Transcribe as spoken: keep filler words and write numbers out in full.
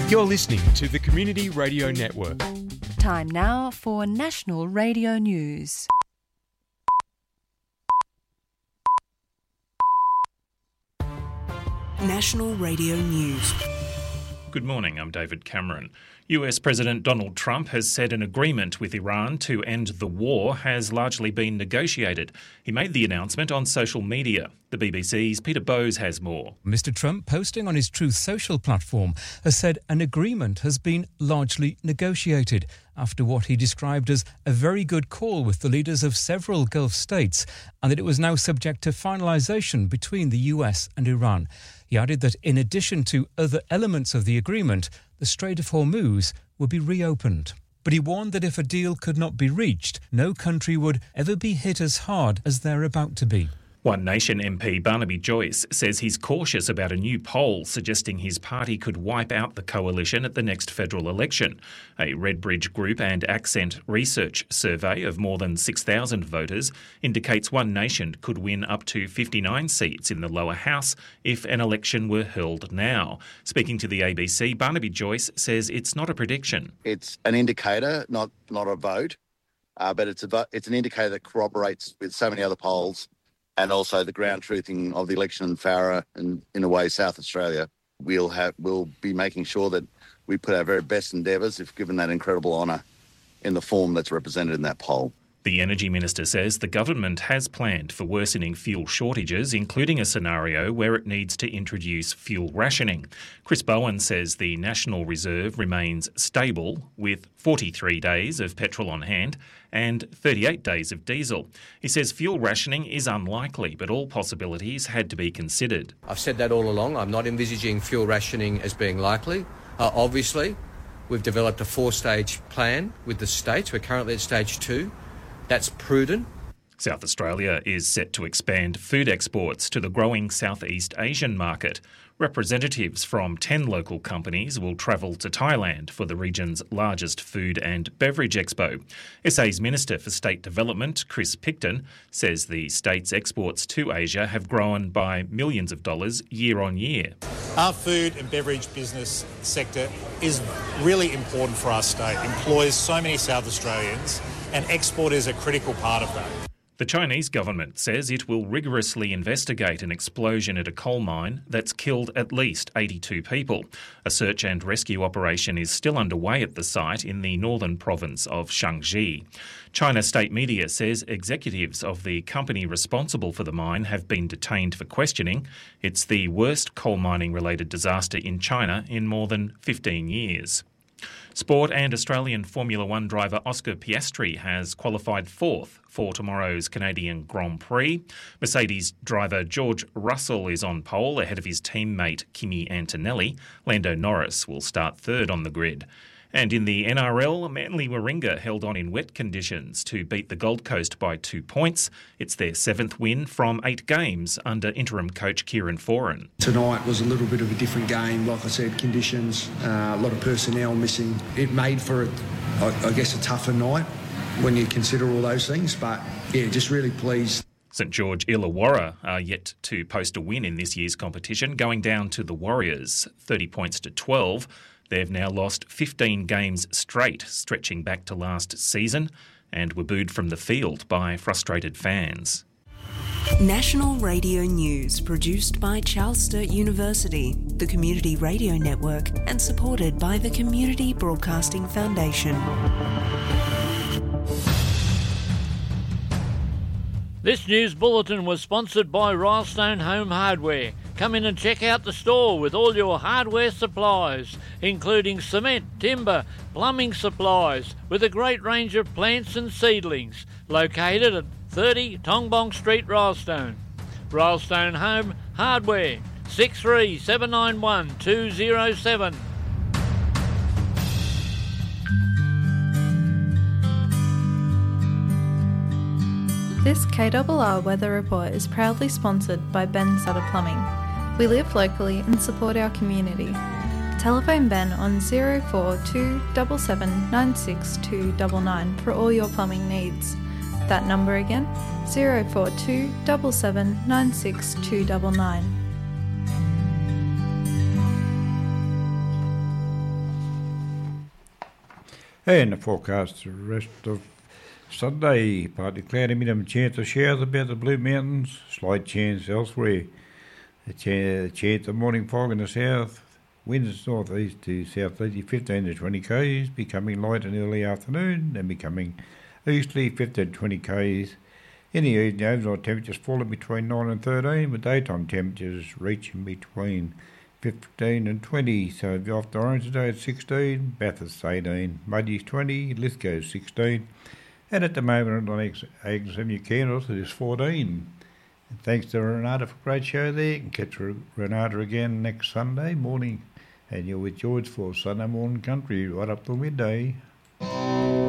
You're listening to the Community Radio Network. Time now for National Radio News. National Radio News. Good morning, I'm David Cameron. U S President Donald Trump has said an agreement with Iran to end the war has largely been negotiated. He made the announcement on social media. The B B C's Peter Bowes has more. Mister Trump, posting on his Truth Social platform, has said an agreement has been largely negotiated after what he described as a very good call with the leaders of several Gulf states, and that it was now subject to finalisation between the U S and Iran. He added that in addition to other elements of the agreement, the Strait of Hormuz would be reopened. But he warned that if a deal could not be reached, no country would ever be hit as hard as they're about to be. One Nation M P Barnaby Joyce says he's cautious about a new poll suggesting his party could wipe out the coalition at the next federal election. A Redbridge Group and Accent Research survey of more than six thousand voters indicates One Nation could win up to fifty-nine seats in the lower house if an election were held now. Speaking to the A B C, Barnaby Joyce says it's not a prediction. It's an indicator, not not a vote, uh, but it's a vo- it's an indicator that corroborates with so many other polls, and also the ground truthing of the election in Farah and, in a way, South Australia. We'll have we'll be making sure that we put our very best endeavours, if given that incredible honour, in the form that's represented in that poll. The Energy Minister says the government has planned for worsening fuel shortages, including a scenario where it needs to introduce fuel rationing. Chris Bowen says the National Reserve remains stable with forty-three days of petrol on hand and thirty-eight days of diesel. He says fuel rationing is unlikely, but all possibilities had to be considered. I've said that all along. I'm not envisaging fuel rationing as being likely. Uh, obviously, we've developed a four-stage plan with the states. We're currently at stage two. That's prudent. South Australia is set to expand food exports to the growing Southeast Asian market. Representatives from ten local companies will travel to Thailand for the region's largest food and beverage expo. S A's Minister for State Development, Chris Picton, says the state's exports to Asia have grown by millions of dollars year on year. Our food and beverage business sector is really important for our state, employs so many South Australians, and export is a critical part of that. The Chinese government says it will rigorously investigate an explosion at a coal mine that's killed at least eighty-two people. A search and rescue operation is still underway at the site in the northern province of Shaanxi. China state media says executives of the company responsible for the mine have been detained for questioning. It's the worst coal mining-related disaster in China in more than fifteen years. Sport and Australian Formula One driver Oscar Piastri has qualified fourth for tomorrow's Canadian Grand Prix. Mercedes driver George Russell is on pole ahead of his teammate Kimi Antonelli. Lando Norris will start third on the grid. And in the N R L, Manly Warringah held on in wet conditions to beat the Gold Coast by two points. It's their seventh win from eight games under interim coach Kieran Foran. Tonight was a little bit of a different game. Like I said, conditions, uh, a lot of personnel missing. It made for, a, I, I guess, a tougher night when you consider all those things. But, yeah, just really pleased. St George Illawarra are yet to post a win in this year's competition, going down to the Warriors, thirty points to twelve. They've now lost fifteen games straight, stretching back to last season, and were booed from the field by frustrated fans. National Radio News, produced by Charles Sturt University, the Community Radio Network, and supported by the Community Broadcasting Foundation. This news bulletin was sponsored by Rylestone Home Hardware. Come in and check out the store with all your hardware supplies, including cement, timber, plumbing supplies, with a great range of plants and seedlings. Located at thirty Tongbong Street, Rylestone. Rylestone Home Hardware, six three seven nine one two zero seven. This K R R weather report is proudly sponsored by Ben Sutter Plumbing. We live locally and support our community. Telephone Ben on zero four two seven seven nine six two nine nine for all your plumbing needs. That number again, zero four two seven seven nine six two nine nine. And the forecast the rest of Sunday, partly cloudy, minimum chance of showers about the Blue Mountains, slight chance elsewhere. A ch- chance of morning fog in the south, winds north east to south east fifteen to twenty k's, becoming light in early afternoon, then becoming easterly fifteen to twenty k's. In the evening, overnight temperatures falling between nine and thirteen, with daytime temperatures reaching between fifteen and twenty. So if you're off to Orange today at sixteen, Bathurst eighteen, Mudgee twenty, Lithgow sixteen, and at the moment on Agnes Avenue, Candles, it is fourteen. And thanks to Renata for a great show there. You can catch Renata again next Sunday morning, and you're with George for Sunday Morning Country right up till midday.